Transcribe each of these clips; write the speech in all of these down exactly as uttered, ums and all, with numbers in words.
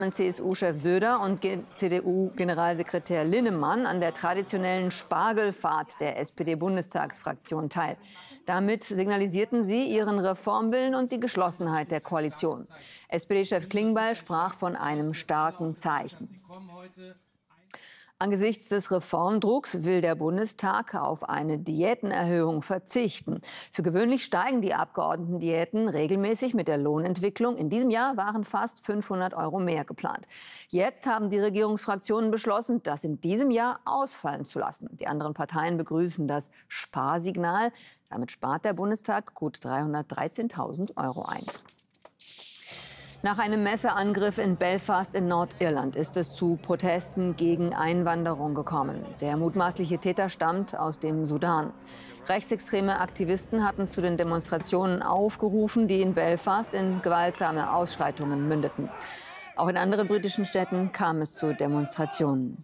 C S U-Chef Söder und C D U-Generalsekretär Linnemann an der traditionellen Spargelfahrt der S P D-Bundestagsfraktion teil. Damit signalisierten sie ihren Reformwillen und die Geschlossenheit der Koalition. S P D-Chef Klingbeil sprach von einem starken Zeichen. Angesichts des Reformdrucks will der Bundestag auf eine Diätenerhöhung verzichten. Für gewöhnlich steigen die Abgeordnetendiäten regelmäßig mit der Lohnentwicklung. In diesem Jahr waren fast fünfhundert Euro mehr geplant. Jetzt haben die Regierungsfraktionen beschlossen, das in diesem Jahr ausfallen zu lassen. Die anderen Parteien begrüßen das Sparsignal. Damit spart der Bundestag gut dreihundertdreizehntausend Euro ein. Nach einem Messerangriff in Belfast in Nordirland ist es zu Protesten gegen Einwanderung gekommen. Der mutmaßliche Täter stammt aus dem Sudan. Rechtsextreme Aktivisten hatten zu den Demonstrationen aufgerufen, die in Belfast in gewaltsame Ausschreitungen mündeten. Auch in anderen britischen Städten kam es zu Demonstrationen.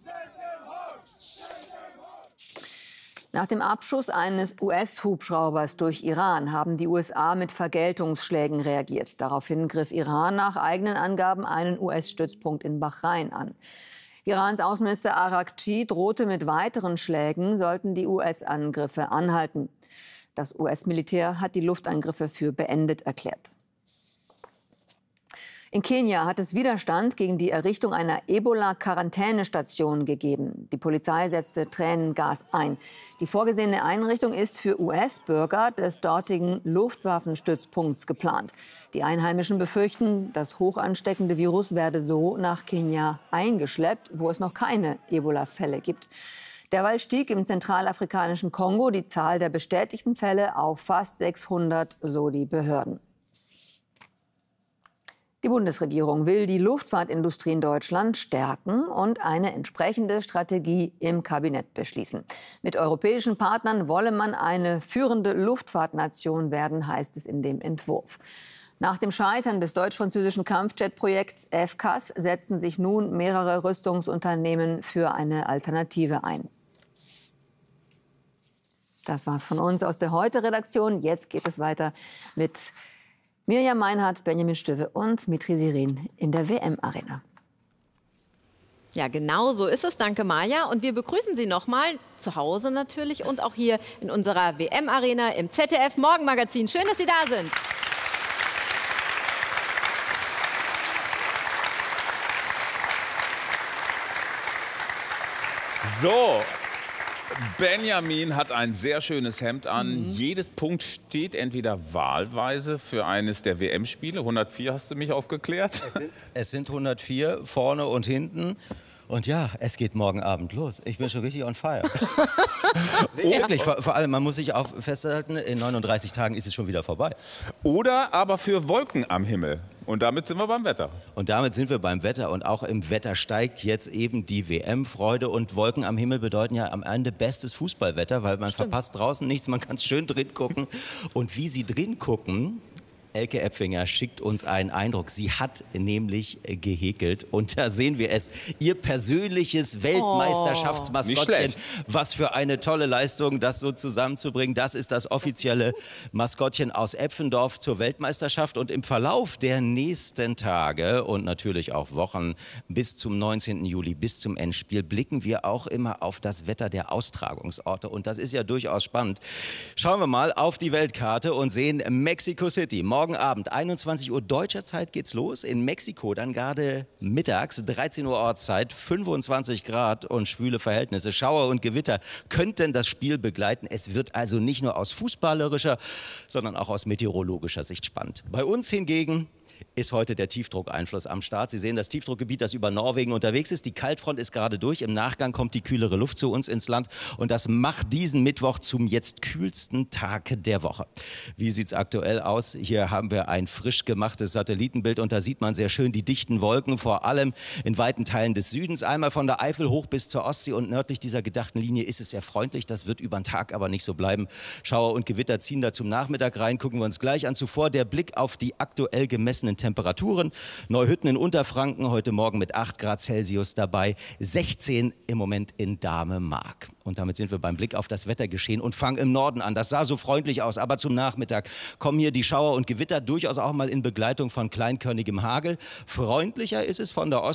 Nach dem Abschuss eines U S-Hubschraubers durch Iran haben die U S A mit Vergeltungsschlägen reagiert. Daraufhin griff Iran nach eigenen Angaben einen U S-Stützpunkt in Bahrain an. Irans Außenminister Araghchi drohte mit weiteren Schlägen, sollten die U S-Angriffe anhalten. Das U S-Militär hat die Luftangriffe für beendet erklärt. In Kenia hat es Widerstand gegen die Errichtung einer Ebola-Quarantänestation gegeben. Die Polizei setzte Tränengas ein. Die vorgesehene Einrichtung ist für U S-Bürger des dortigen Luftwaffenstützpunkts geplant. Die Einheimischen befürchten, das hochansteckende Virus werde so nach Kenia eingeschleppt, wo es noch keine Ebola-Fälle gibt. Derweil stieg im zentralafrikanischen Kongo die Zahl der bestätigten Fälle auf fast sechshundert, so die Behörden. Die Bundesregierung will die Luftfahrtindustrie in Deutschland stärken und eine entsprechende Strategie im Kabinett beschließen. Mit europäischen Partnern wolle man eine führende Luftfahrtnation werden, heißt es in dem Entwurf. Nach dem Scheitern des deutsch-französischen Kampfjet-Projekts F C A S setzen sich nun mehrere Rüstungsunternehmen für eine Alternative ein. Das war's von uns aus der Heute-Redaktion. Jetzt geht es weiter mit Mirjam Meinhardt, Benjamin Stöwe und Mitri Sirin in der W M-Arena. Ja, genau so ist es. Danke, Maja. Und wir begrüßen Sie noch mal zu Hause natürlich und auch hier in unserer W M-Arena im Z D F-Morgenmagazin. Schön, dass Sie da sind. So. Benjamin hat ein sehr schönes Hemd an. Mhm. Jedes Punkt steht entweder wahlweise für eines der W M-Spiele. hundertvier hast du mich aufgeklärt. Es sind, es sind hundertvier, vorne und hinten. Und ja, es geht morgen Abend los. Ich bin schon richtig on fire. Nee, wirklich, vor, vor allem, man muss sich auch festhalten, in neununddreißig Tagen ist es schon wieder vorbei. Oder aber für Wolken am Himmel. Und damit sind wir beim Wetter. Und damit sind wir beim Wetter. Und auch im Wetter steigt jetzt eben die W M-Freude. Und Wolken am Himmel bedeuten ja am Ende bestes Fußballwetter, weil man Stimmt. verpasst draußen nichts, man kann schön drin gucken. Und wie Sie drin gucken, Elke Epfinger schickt uns einen Eindruck. Sie hat nämlich gehäkelt. Und da sehen wir es. Ihr persönliches Weltmeisterschaftsmaskottchen. Oh, was für eine tolle Leistung, das so zusammenzubringen. Das ist das offizielle Maskottchen aus Epfendorf zur Weltmeisterschaft. Und im Verlauf der nächsten Tage und natürlich auch Wochen bis zum neunzehnten Juli, bis zum Endspiel, blicken wir auch immer auf das Wetter der Austragungsorte. Und das ist ja durchaus spannend. Schauen wir mal auf die Weltkarte und sehen Mexico City. Morgen Abend, einundzwanzig Uhr deutscher Zeit geht's los. In Mexiko dann gerade mittags, dreizehn Uhr Ortszeit, fünfundzwanzig Grad und schwüle Verhältnisse. Schauer und Gewitter könnten das Spiel begleiten. Es wird also nicht nur aus fußballerischer, sondern auch aus meteorologischer Sicht spannend. Bei uns hingegen ist heute der Tiefdruckeinfluss am Start. Sie sehen das Tiefdruckgebiet, das über Norwegen unterwegs ist. Die Kaltfront ist gerade durch. Im Nachgang kommt die kühlere Luft zu uns ins Land. Und das macht diesen Mittwoch zum jetzt kühlsten Tag der Woche. Wie sieht es aktuell aus? Hier haben wir ein frisch gemachtes Satellitenbild. Und da sieht man sehr schön die dichten Wolken, vor allem in weiten Teilen des Südens. Einmal von der Eifel hoch bis zur Ostsee. Und nördlich dieser gedachten Linie ist es sehr freundlich. Das wird über den Tag aber nicht so bleiben. Schauer und Gewitter ziehen da zum Nachmittag rein. Gucken wir uns gleich an. Zuvor der Blick auf die aktuell gemessenen Temperaturen. Temperaturen. Neuhütten in Unterfranken heute Morgen mit acht Grad Celsius dabei, sechzehn im Moment in Dahme-Mark. Und damit sind wir beim Blick auf das Wettergeschehen und fangen im Norden an. Das sah so freundlich aus, aber zum Nachmittag kommen hier die Schauer und Gewitter, durchaus auch mal in Begleitung von kleinkörnigem Hagel. Freundlicher ist es von der Ost